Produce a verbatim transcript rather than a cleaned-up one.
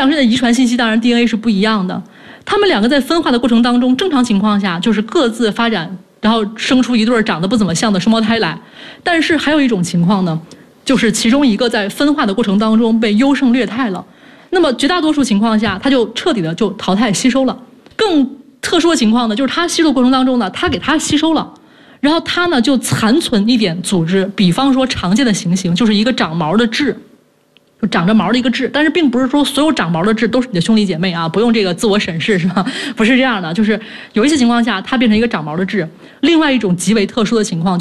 两个人的遗传信息当然 D N A 是不一样的，他们两个在分化的过程当中，正常情况下就是各自发展，然后生出一对长得不怎么像的双胞胎来。但是还有一种情况呢，就是其中一个在分化的过程当中被优胜劣汰了，那么绝大多数情况下，它就彻底的就淘汰吸收了。更特殊的情况呢，就是它吸收过程当中呢，它给它吸收了，然后它呢就残存一点组织，比方说常见的情形就是一个长毛的痣。就长着毛的一个痣，但是并不是说所有长毛的痣都是你的兄弟姐妹啊，不用这个自我审视是吧？不是这样的，就是有一些情况下它变成一个长毛的痣，另外一种极为特殊的情况。